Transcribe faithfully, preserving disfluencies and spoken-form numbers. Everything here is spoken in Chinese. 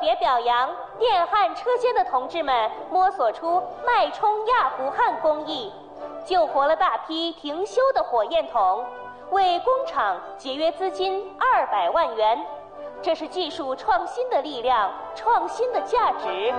别表扬电焊车间的同志们摸索出脉冲压不焊工艺，救活了大批停休的火焰筒，为工厂节约资金二百万元。这是技术创新的力量，创新的价值。